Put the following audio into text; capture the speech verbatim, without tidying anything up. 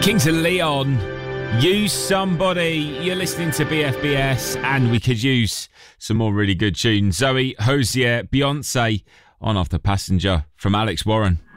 Kings of Leon, Use Somebody. You're listening to B F B S, and we could use some more really good tunes. Zoe, Hosier, Beyonce on Off the Passenger from Alex Warren.